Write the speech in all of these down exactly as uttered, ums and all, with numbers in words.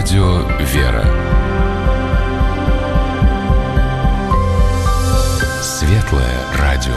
Радио «Вера». Светлое радио.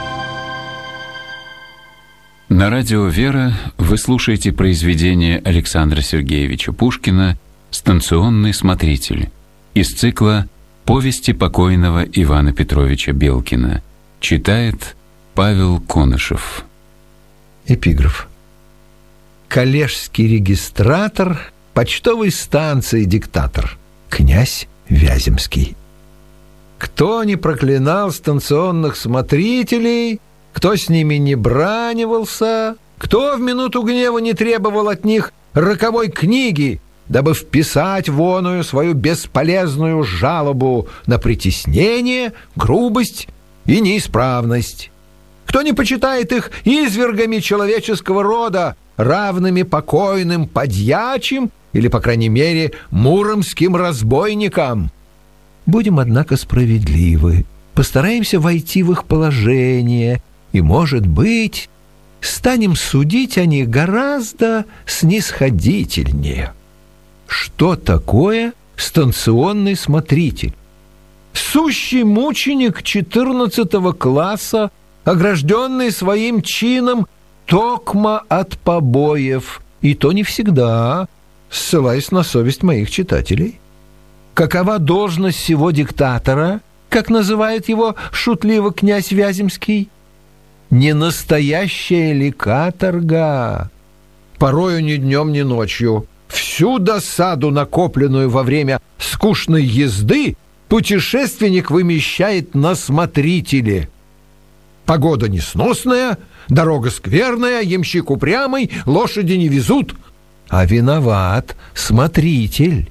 На радио «Вера» вы слушаете произведение Александра Сергеевича Пушкина «Станционный смотритель» из цикла «Повести покойного Ивана Петровича Белкина». Читает Павел Конышев. Эпиграф. Коллежский регистратор, почтовой станции диктатор, князь Вяземский. Кто не проклинал станционных смотрителей, кто с ними не бранивался, кто в минуту гнева не требовал от них роковой книги, дабы вписать в оную свою бесполезную жалобу на притеснение, грубость и неисправность, кто не почитает их извергами человеческого рода, равными покойным подьячим или, по крайней мере, муромским разбойникам. Будем, однако, справедливы, постараемся войти в их положение и, может быть, станем судить о них гораздо снисходительнее. Что такое станционный смотритель? Сущий мученик четырнадцатого класса, огражденный своим чином токмо от побоев, и то не всегда, ссылаясь на совесть моих читателей. Какова должность сего диктатора, как называет его шутливо князь Вяземский? Не настоящая ли каторга? Порою ни днем, ни ночью всю досаду, накопленную во время скучной езды, путешественник вымещает на смотрителе. Погода несносная, дорога скверная, ямщик упрямый, лошади не везут, а виноват смотритель.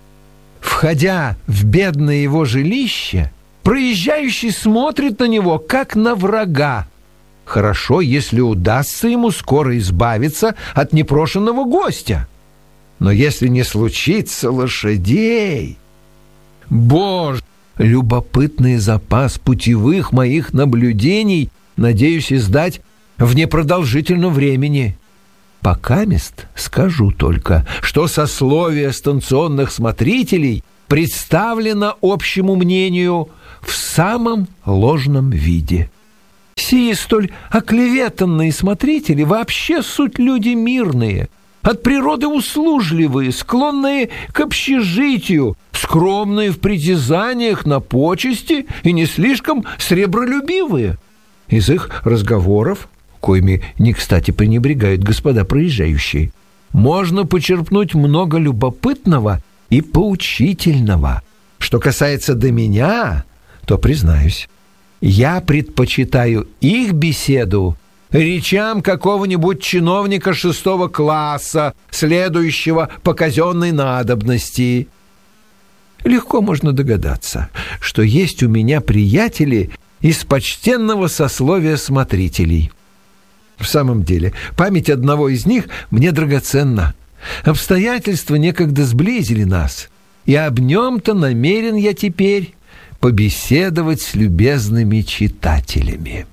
Входя в бедное его жилище, проезжающий смотрит на него, как на врага. Хорошо, если удастся ему скоро избавиться от непрошенного гостя. Но если не случится лошадей... Боже! Любопытный запас путевых моих наблюдений надеюсь издать в непродолжительном времени. Покамест скажу только, что сословие станционных смотрителей представлено общему мнению в самом ложном виде. Сии столь оклеветанные смотрители вообще суть люди мирные, от природы услужливые, склонные к общежитию, скромные в притязаниях на почести и не слишком сребролюбивые. Из их разговоров, коими не кстати пренебрегают господа проезжающие, можно почерпнуть много любопытного и поучительного. Что касается до меня, то, признаюсь, я предпочитаю их беседу речам какого-нибудь чиновника шестого класса, следующего по казенной надобности. Легко можно догадаться, что есть у меня приятели из почтенного сословия смотрителей. В самом деле, память одного из них мне драгоценна. Обстоятельства некогда сблизили нас, и об нем-то намерен я теперь побеседовать с любезными читателями.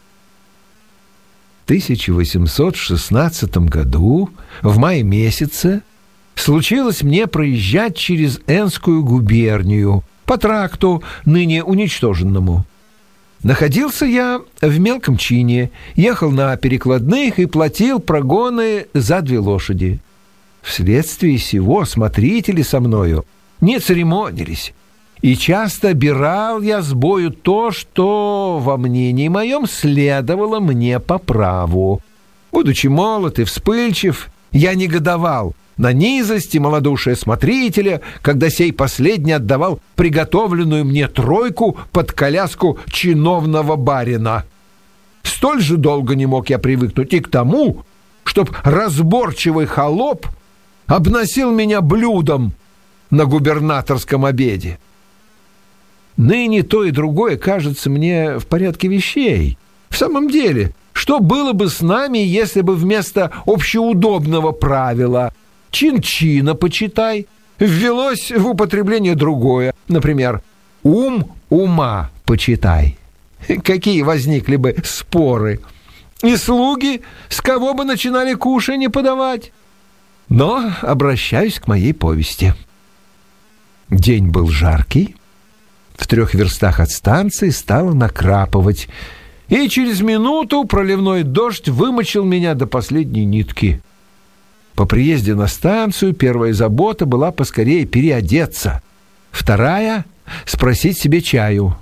В тысяча восемьсот шестнадцатом году, в мае месяце, случилось мне проезжать через Энскую губернию по тракту, ныне уничтоженному. Находился я в мелком чине, ехал на перекладных и платил прогоны за две лошади. Вследствие сего смотрители со мною не церемонились, и часто бирал я с бою то, что, во мнении моем, следовало мне по праву. Будучи молод и вспыльчив, я негодовал на низость и малодушие смотрителя, когда сей последний отдавал приготовленную мне тройку под коляску чиновного барина. Столь же долго не мог я привыкнуть и к тому, чтоб разборчивый холоп обносил меня блюдом на губернаторском обеде. Ныне то и другое кажется мне в порядке вещей. В самом деле, что было бы с нами, если бы вместо общеудобного правила «чин-чина почитай» ввелось в употребление другое, например, «ум ума почитай»? Какие возникли бы споры? И слуги с кого бы начинали кушанье подавать? Но обращаюсь к моей повести. День был жаркий. В трех верстах от станции стало накрапывать, и через минуту проливной дождь вымочил меня до последней нитки. По приезде на станцию первая забота была поскорее переодеться, вторая — спросить себе чаю.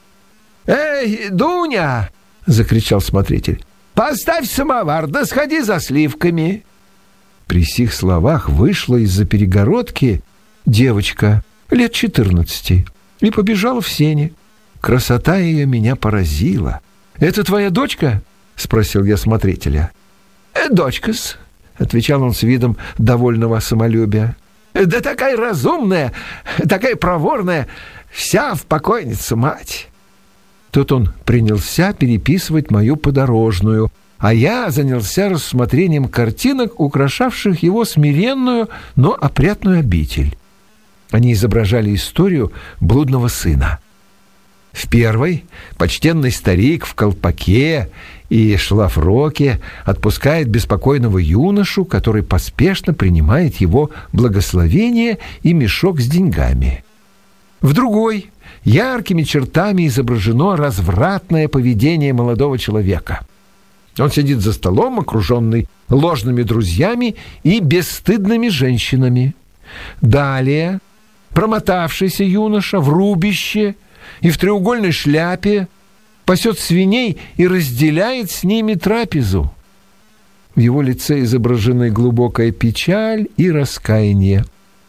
«Эй, Дуня!» — закричал смотритель. «Поставь самовар, да сходи за сливками!» При сих словах вышла из-за перегородки девочка лет четырнадцати и побежала в сени. Красота ее меня поразила. «Это твоя дочка?» — спросил я смотрителя. «Дочка-с», — отвечал он с видом довольного самолюбия. «Да такая разумная, такая проворная, вся в покойницу мать». Тут он принялся переписывать мою подорожную, а я занялся рассмотрением картинок, украшавших его смиренную, но опрятную обитель. Они изображали историю блудного сына. В первой почтенный старик в колпаке и шлафроке отпускает беспокойного юношу, который поспешно принимает его благословение и мешок с деньгами. В другой яркими чертами изображено развратное поведение молодого человека. Он сидит за столом, окруженный ложными друзьями и бесстыдными женщинами. Далее промотавшийся юноша в рубище и в треугольной шляпе пасет свиней и разделяет с ними трапезу. В его лице изображены глубокая печаль и раскаяние.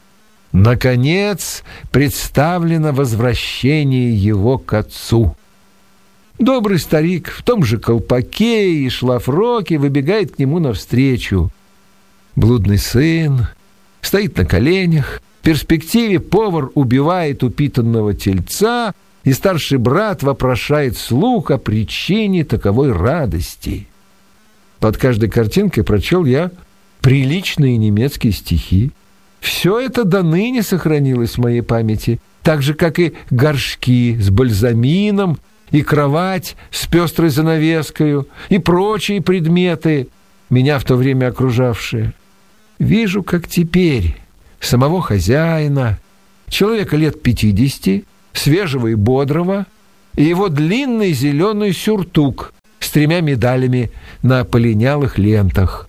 Наконец представлено возвращение его к отцу. Добрый старик в том же колпаке и шлафроке выбегает к нему навстречу. Блудный сын стоит на коленях. В перспективе повар убивает упитанного тельца, и старший брат вопрошает слух о причине таковой радости. Под каждой картинкой прочел я приличные немецкие стихи. Все это до ныне сохранилось в моей памяти, так же, как и горшки с бальзамином, и кровать с пестрой занавескою, и прочие предметы, меня в то время окружавшие. Вижу, как теперь самого хозяина, человека лет пятидесяти, свежего и бодрого, и его длинный зеленый сюртук с тремя медалями на полинялых лентах.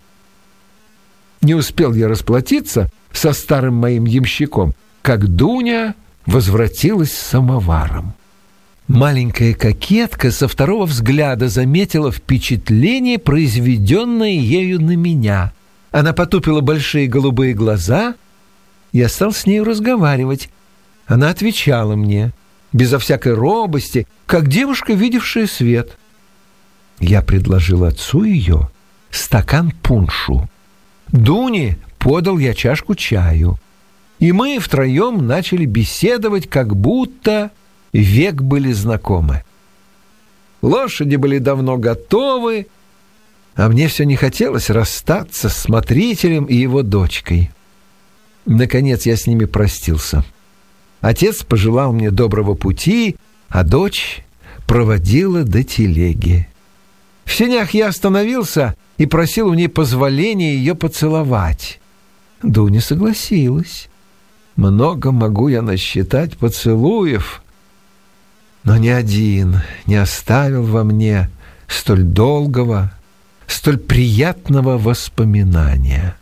Не успел я расплатиться со старым моим ямщиком, как Дуня возвратилась с самоваром. Маленькая кокетка со второго взгляда заметила впечатление, произведенное ею на меня. Она потупила большие голубые глаза. Я стал с нею разговаривать. Она отвечала мне, безо всякой робости, как девушка, видевшая свет. Я предложил отцу ее стакан пуншу. Дуне подал я чашку чаю. И мы втроем начали беседовать, как будто век были знакомы. Лошади были давно готовы, а мне все не хотелось расстаться с смотрителем и его дочкой. Наконец я с ними простился. Отец пожелал мне доброго пути, а дочь проводила до телеги. В сенях я остановился и просил у ней позволения ее поцеловать. Дуня согласилась. Много могу я насчитать поцелуев, но ни один не оставил во мне столь долгого, столь приятного воспоминания.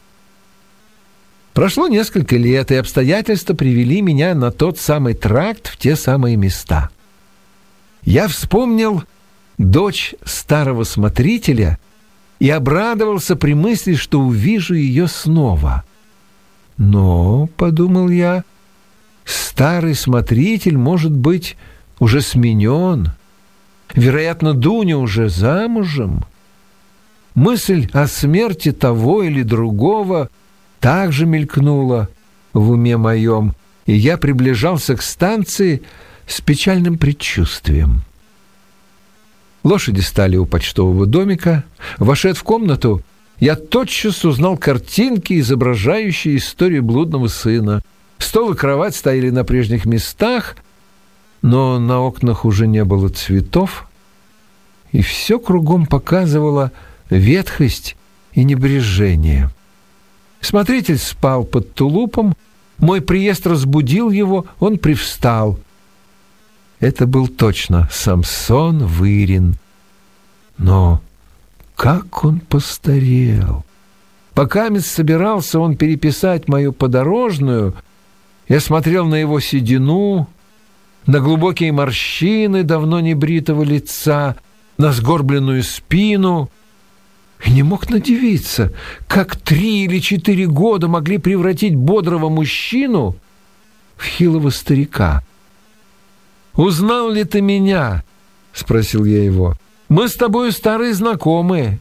Прошло несколько лет, и обстоятельства привели меня на тот самый тракт, в те самые места. Я вспомнил дочь старого смотрителя и обрадовался при мысли, что увижу ее снова. Но, подумал я, старый смотритель, может быть, уже сменен. Вероятно, Дуня уже замужем. Мысль о смерти того или другого также мелькнула в уме моем, и я приближался к станции с печальным предчувствием. Лошади стали у почтового домика. Вошед в комнату, я тотчас узнал картинки, изображающие историю блудного сына. Стол и кровать стояли на прежних местах, но на окнах уже не было цветов, и все кругом показывало ветхость и небрежение. Смотритель спал под тулупом, мой приезд разбудил его, он привстал. Это был точно Самсон Вырин. Но как он постарел! Пока мисс собирался он переписать мою подорожную, я смотрел на его седину, на глубокие морщины давно небритого лица, на сгорбленную спину, и не мог надивиться, как три или четыре года могли превратить бодрого мужчину в хилого старика. «Узнал ли ты меня?» — спросил я его. «Мы с тобою старые знакомые».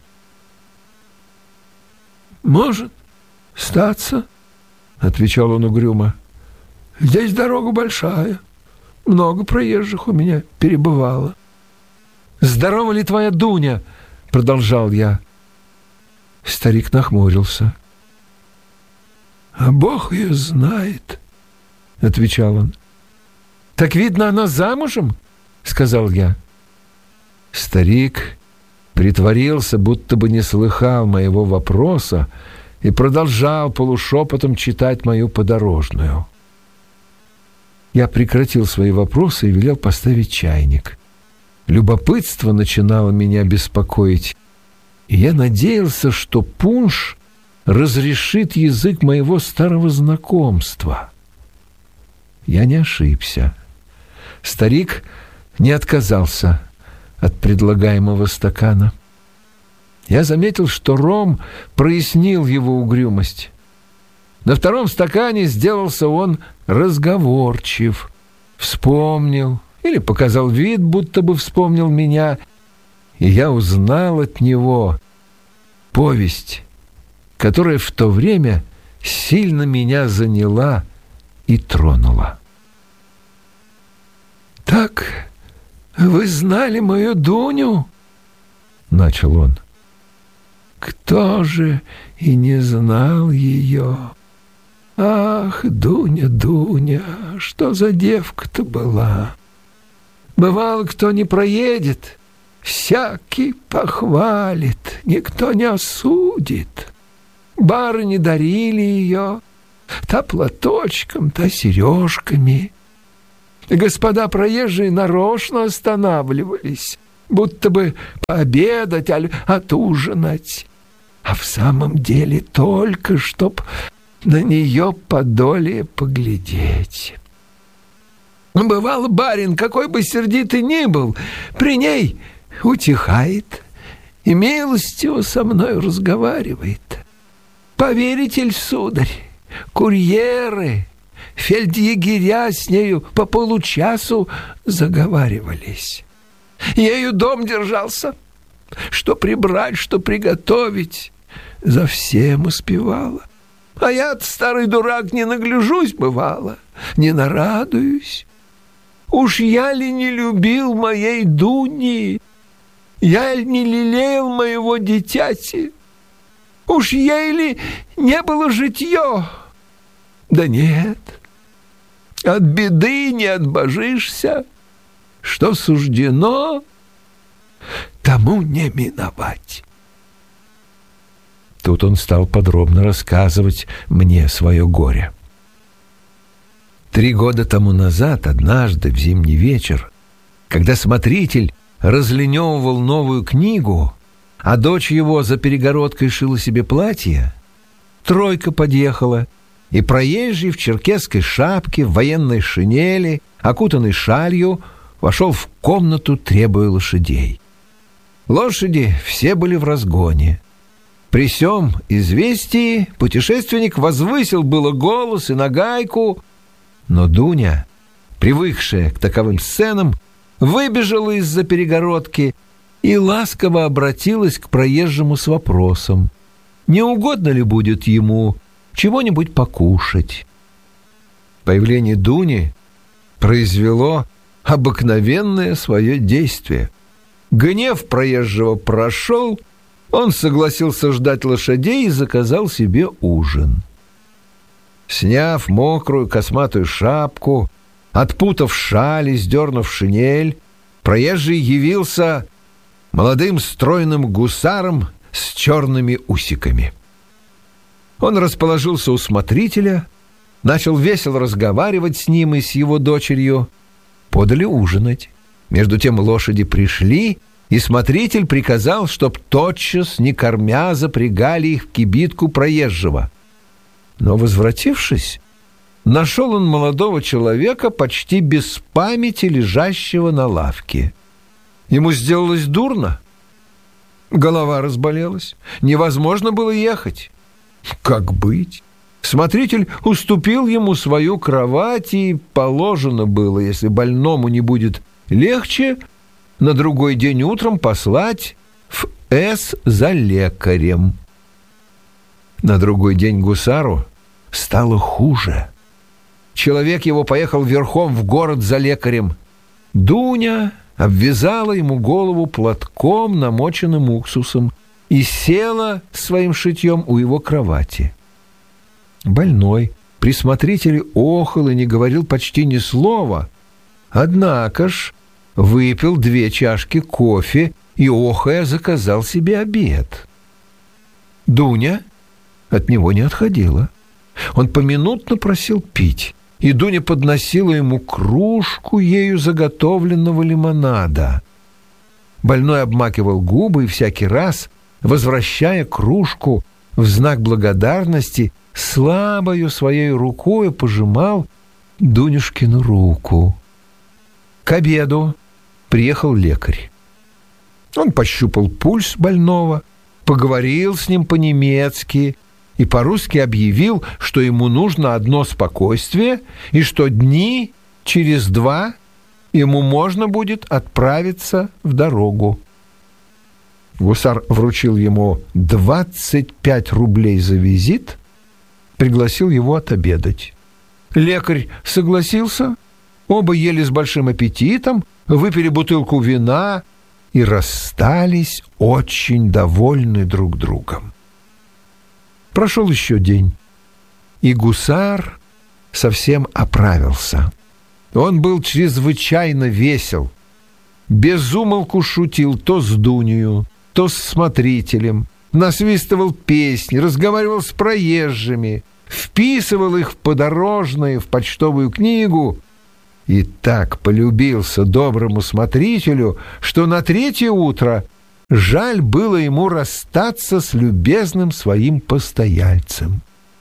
«Может, статься», — отвечал он угрюмо. «Здесь дорога большая, много проезжих у меня перебывало». «Здорова ли твоя Дуня?» — продолжал я. Старик нахмурился. «А Бог ее знает», — отвечал он. «Так, видно, она замужем?» — сказал я. Старик притворился, будто бы не слыхал моего вопроса, и продолжал полушепотом читать мою подорожную. Я прекратил свои вопросы и велел поставить чайник. Любопытство начинало меня беспокоить, и я надеялся, что пунш разрешит язык моего старого знакомства. Я не ошибся. Старик не отказался от предлагаемого стакана. Я заметил, что ром прояснил его угрюмость. На втором стакане сделался он разговорчив, вспомнил или показал вид, будто бы вспомнил меня, и я узнал от него повесть, которая в то время сильно меня заняла и тронула. «Так вы знали мою Дуню?» — начал он. «Кто же и не знал ее? Ах, Дуня, Дуня, что за девка-то была! Бывало, кто не проедет, всякий похвалит, никто не осудит. Барыни дарили ее, та платочком, та сережками. Господа проезжие нарочно останавливались, будто бы пообедать, аль отужинать, а в самом деле только чтоб на нее подолее поглядеть. Бывало, барин, какой бы сердитый ни был, при ней утихает и милостиво со мной разговаривает. Поверите ли, сударь, курьеры, фельдъегеря с нею по получасу заговаривались. Ею дом держался, что прибрать, что приготовить, за всем успевала. А я-то, старый дурак, не нагляжусь, бывало, не нарадуюсь. Уж я ли не любил моей Дуни, я ли не лелеял моего дитяти, уж ей ли не было житье? Да нет, от беды не отбожишься, что суждено, тому не миновать». Тут он стал подробно рассказывать мне свое горе. Три года тому назад, однажды, в зимний вечер, когда смотритель разлиневывал новую книгу, а дочь его за перегородкой шила себе платье, тройка подъехала, и проезжий в черкесской шапке, в военной шинели, окутанный шалью, вошел в комнату, требуя лошадей. Лошади все были в разгоне. При сём известии путешественник возвысил было голос и нагайку, но Дуня, привыкшая к таковым сценам, выбежала из-за перегородки и ласково обратилась к проезжему с вопросом, не угодно ли будет ему чего-нибудь покушать. Появление Дуни произвело обыкновенное свое действие. Гнев проезжего прошел, он согласился ждать лошадей и заказал себе ужин. Сняв мокрую косматую шапку, отпутав шаль и сдернув шинель, проезжий явился молодым стройным гусаром с черными усиками. Он расположился у смотрителя, начал весело разговаривать с ним и с его дочерью. Подали ужинать. Между тем лошади пришли, и смотритель приказал, чтоб тотчас, не кормя, запрягали их в кибитку проезжего. Но, возвратившись, нашел он молодого человека почти без памяти, лежащего на лавке. Ему сделалось дурно. Голова разболелась. Невозможно было ехать. Как быть? Смотритель уступил ему свою кровать, и положено было, если больному не будет легче, на другой день утром послать в С за лекарем. На другой день гусару стало хуже. Человек его поехал верхом в город за лекарем. Дуня обвязала ему голову платком, намоченным уксусом, и села своим шитьем у его кровати. Больной при смотрителе охал и не говорил почти ни слова, однако ж выпил две чашки кофе и, охая, заказал себе обед. Дуня от него не отходила. Он поминутно просил пить, и Дуня подносила ему кружку ею заготовленного лимонада. Больной обмакивал губы и всякий раз, возвращая кружку, в знак благодарности слабою своей рукой пожимал Дунюшкину руку. К обеду приехал лекарь. Он пощупал пульс больного, поговорил с ним по-немецки и по-русски объявил, что ему нужно одно спокойствие и что дни через два ему можно будет отправиться в дорогу. Гусар вручил ему двадцать пять рублей за визит, пригласил его отобедать. Лекарь согласился, оба ели с большим аппетитом, выпили бутылку вина и расстались очень довольны друг другом. Прошел еще день, и гусар совсем оправился. Он был чрезвычайно весел, без умолку шутил то с Дунею, то с смотрителем, насвистывал песни, разговаривал с проезжими, вписывал их в подорожные, в почтовую книгу, и так полюбился доброму смотрителю, что на третье утро жаль было ему расстаться с любезным своим постояльцем.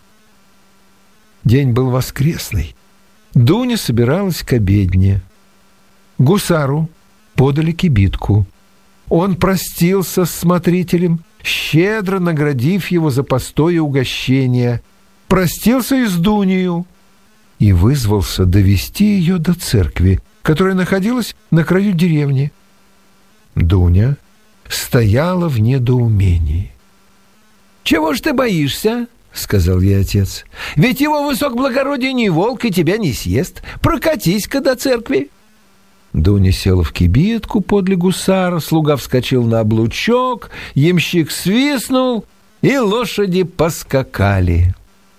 День был воскресный. Дуня собиралась к обедне. Гусару подали кибитку. Он простился с смотрителем, щедро наградив его за постой и угощение, простился и с Дунею и вызвался довести ее до церкви, которая находилась на краю деревни. Дуня стояла в недоумении. «Чего ж ты боишься?» — сказал ей отец. «Ведь его высокоблагородие не волк и тебя не съест. Прокатись-ка до церкви». Дуня села в кибитку подле гусара, слуга вскочил на облучок, ямщик свистнул, и лошади поскакали.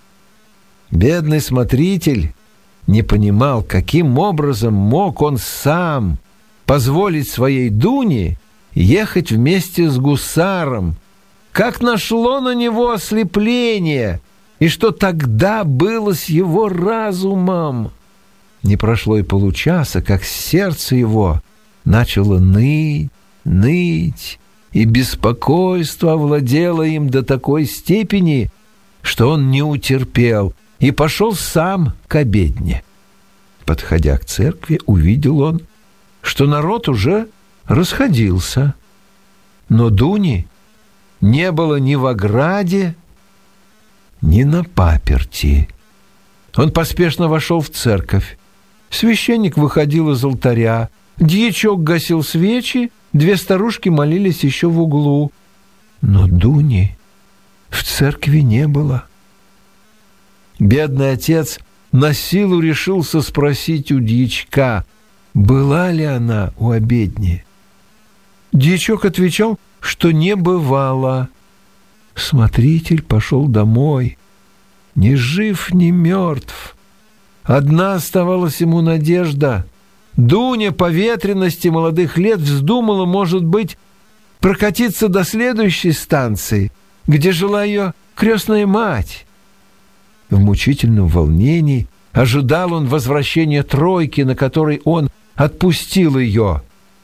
Бедный смотритель не понимал, каким образом мог он сам позволить своей Дуне ехать вместе с гусаром, как нашло на него ослепление, и что тогда было с его разумом. Не прошло и получаса, как сердце его начало ныть, ныть, и беспокойство овладело им до такой степени, что он не утерпел и пошел сам к обедне. Подходя к церкви, увидел он, что народ уже расходился, но Дуни не было ни в ограде, ни на паперти. Он поспешно вошел в церковь. Священник выходил из алтаря, дьячок гасил свечи, две старушки молились еще в углу. Но Дуни в церкви не было. Бедный отец на силу решился спросить у дьячка, была ли она у обедни. Дьячок отвечал, что не бывало. Смотритель пошел домой, ни жив, ни мертв. Одна оставалась ему надежда. Дуня по ветрености молодых лет вздумала, может быть, прокатиться до следующей станции, где жила ее крестная мать, мучительном волнении ожидал он возвращения тройки, на которой он отпустил ее.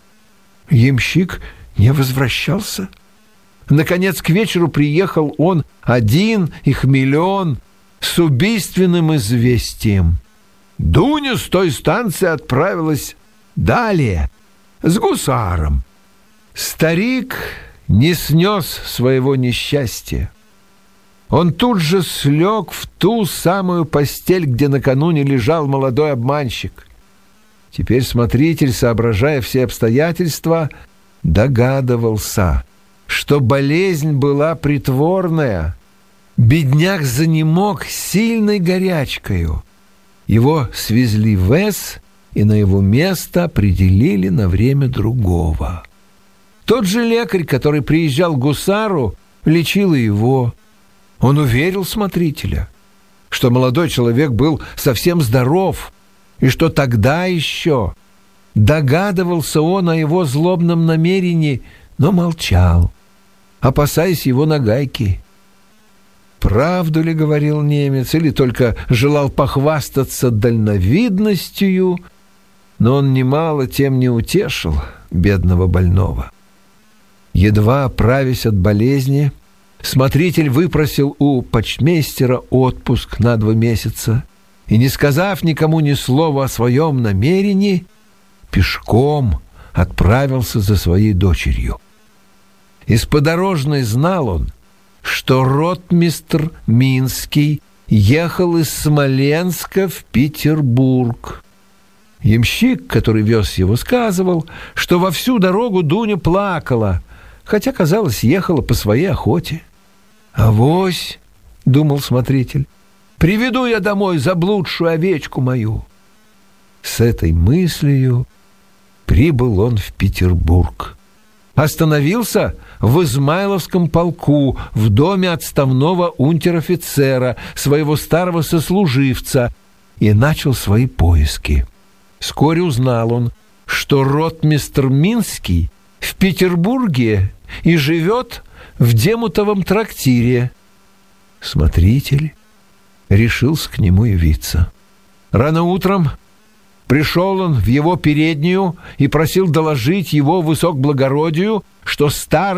Ямщик не возвращался. Наконец, к вечеру приехал он один и хмелен, с убийственным известием. Дуня с той станции отправилась далее, с гусаром. Старик не снес своего несчастья. Он тут же слег в ту самую постель, где накануне лежал молодой обманщик. Теперь смотритель, соображая все обстоятельства, догадывался, что болезнь была притворная. Бедняк занемог сильной горячкою. Его свезли в С и на его место определили на время другого. Тот же лекарь, который приезжал к гусару, лечил и его. Он уверил смотрителя, что молодой человек был совсем здоров, и что тогда еще догадывался он о его злобном намерении, но молчал, опасаясь его нагайки. Правду ли говорил немец, или только желал похвастаться дальновидностью, но он немало тем не утешил бедного больного. Едва оправясь от болезни, смотритель выпросил у почтмейстера отпуск на два месяца и, не сказав никому ни слова о своем намерении, пешком отправился за своей дочерью. Из подорожной знал он, что ротмистр Минский ехал из Смоленска в Петербург. Ямщик, который вез его, сказывал, что во всю дорогу Дуня плакала, хотя, казалось, ехала по своей охоте. «Авось, — думал смотритель, — приведу я домой заблудшую овечку мою». С этой мыслью прибыл он в Петербург. Остановился в Измайловском полку, в доме отставного унтер-офицера, своего старого сослуживца, и начал свои поиски. Вскоре узнал он, что ротмистр Минский в Петербурге и живет в Демутовом трактире. Смотритель решился к нему явиться. Рано утром пришел он в его переднюю и просил доложить его высокоблагородию, что старый